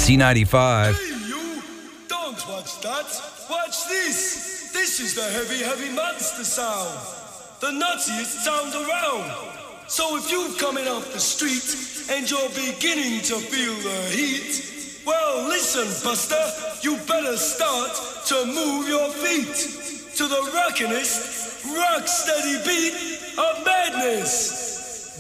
C95. Hey, you! Don't watch that. Watch this. This is the heavy, heavy monster sound. The nuttiest sound around. So if you're coming off the street and you're beginning to feel the heat, well, listen, Buster, you better start to move your feet to the rockinest, rock-steady beat of madness.